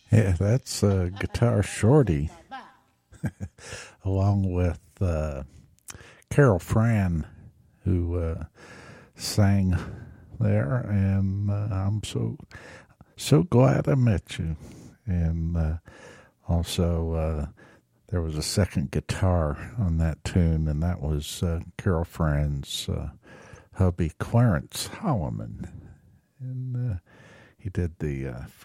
Yeah, that's Guitar Shorty, along with Carol Fran, who sang there, and I'm so glad I met you. And also, there was a second guitar on that tune, and that was Carol Fran's hubby, Clarence Holloman, and he did the